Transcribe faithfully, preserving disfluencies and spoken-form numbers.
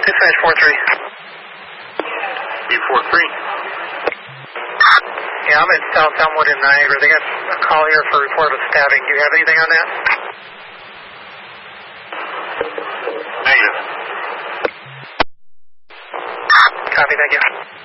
Dispatch four three. B four three. Yeah, I'm in South Elmwood in Niagara. They got a call here for a report of stabbing. Do you have anything on that? Negative. Copy, thank you.